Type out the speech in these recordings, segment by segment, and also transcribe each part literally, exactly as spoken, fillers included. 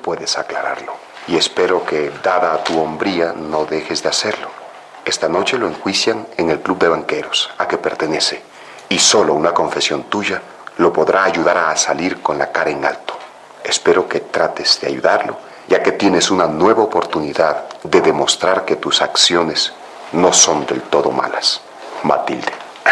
puedes aclararlo. Y espero que, dada tu hombría, no dejes de hacerlo. Esta noche lo enjuician en el club de banqueros a que pertenece. Y solo una confesión tuya lo podrá ayudar a salir con la cara en alto. Espero que trates de ayudarlo, ya que tienes una nueva oportunidad de demostrar que tus acciones no son del todo malas. Matilde.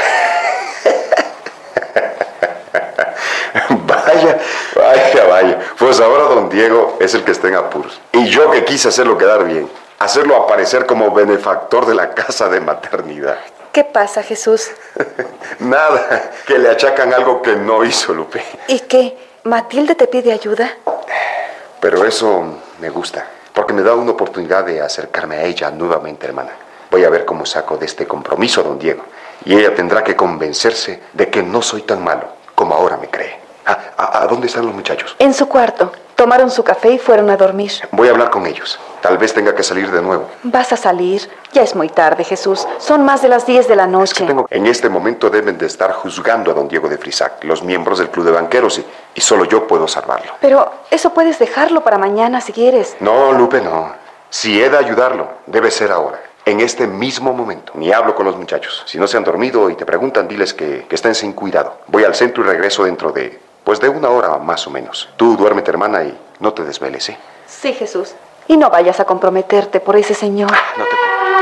Vaya, vaya, vaya. Pues ahora don Diego es el que está en apuros. Y yo que quise hacerlo quedar bien, hacerlo aparecer como benefactor de la casa de maternidad. ¿Qué pasa, Jesús? Nada, que le achacan algo que no hizo, Lupe. ¿Y qué? ¿Matilde te pide ayuda? Pero eso me gusta, porque me da una oportunidad de acercarme a ella nuevamente, hermana. Voy a ver cómo saco de este compromiso a don Diego. Y ella tendrá que convencerse de que no soy tan malo como ahora me cree. Ah, ¿a, a dónde están los muchachos? En su cuarto. Tomaron su café y fueron a dormir. Voy a hablar con ellos. Tal vez tenga que salir de nuevo. ¿Vas a salir? Ya es muy tarde, Jesús. Son más de las diez de la noche. Es que tengo... En este momento deben de estar juzgando a don Diego de Frisac, los miembros del club de banqueros, y, y solo yo puedo salvarlo. Pero eso puedes dejarlo para mañana si quieres. No, Lupe, no. Si he de ayudarlo, debe ser ahora. En este mismo momento. Ni hablo con los muchachos. Si no se han dormido y te preguntan, diles que, que estén sin cuidado. Voy al centro y regreso dentro de... Pues de una hora más o menos. Tú duérmete, hermana, y no te desveles, ¿eh? Sí, Jesús. Y no vayas a comprometerte por ese señor. No te preocupes.